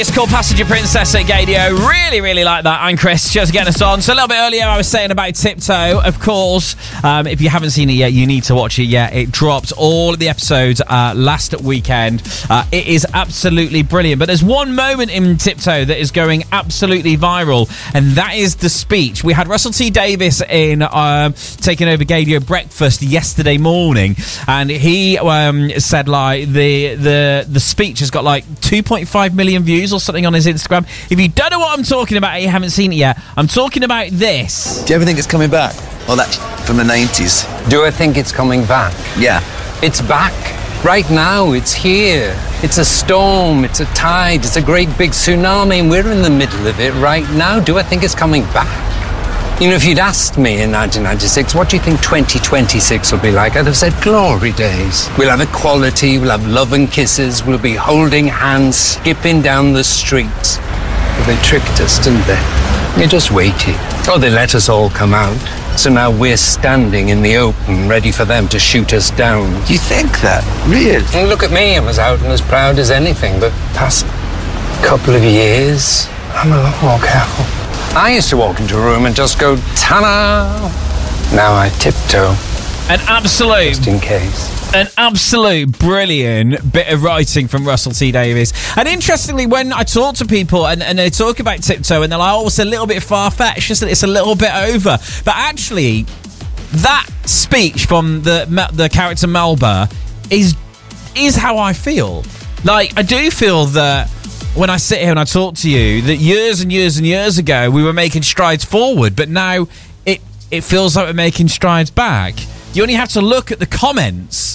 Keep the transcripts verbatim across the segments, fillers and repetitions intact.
It's called Passenger Princess at Gadio. Really, really like that. I'm Chris, just getting us on. So a little bit earlier, I was saying about Tiptoe. Of course, um, if you haven't seen it yet, you need to watch it yet. It dropped all of the episodes uh, last weekend. Uh, it is absolutely brilliant. But there's one moment in Tiptoe that is going absolutely viral, and that is the speech. We had Russell T Davies in um, taking over Gadio Breakfast yesterday morning, and he um, said like the the the speech has got like two point five million views or something on his Instagram. If you don't know what I'm talking about and you haven't seen it yet, I'm talking about this. Do you ever think it's coming back? Oh, that's from the nineties. Do I think it's coming back? Yeah. It's back. Right now, it's here. It's a storm, it's a tide, it's a great big tsunami, and we're in the middle of it right now. Do I think it's coming back? You know, if you'd asked me in nineteen ninety-six, what do you think twenty twenty-six will be like? I'd have said glory days. We'll have equality, we'll have love and kisses, we'll be holding hands, skipping down the streets. But they tricked us, didn't they? They just waited. Oh, they let us all come out. So now we're standing in the open, ready for them to shoot us down. Do you think that? Really? And look at me, I was out and as proud as anything, but past couple of years, I'm a lot more careful. I used to walk into a room and just go, ta-da! Now I tiptoe. An absolute... Just in case. An absolute brilliant bit of writing from Russell T Davies. And interestingly, when I talk to people and, and they talk about Tiptoe and they're like, oh, it's a little bit far-fetched, just it's a little bit over. But actually, that speech from the the character Melba is is how I feel. Like, I do feel that when I sit here and I talk to you, that years and years and years ago, we were making strides forward, but now it, it feels like we're making strides back. You only have to look at the comments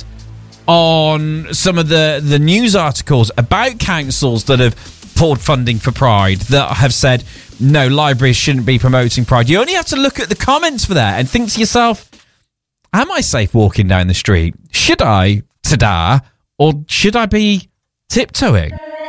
on some of the, the news articles about councils that have pulled funding for Pride, that have said, no, libraries shouldn't be promoting Pride. You only have to look at the comments for that and think to yourself, am I safe walking down the street? Should I, ta-da, or should I be tiptoeing?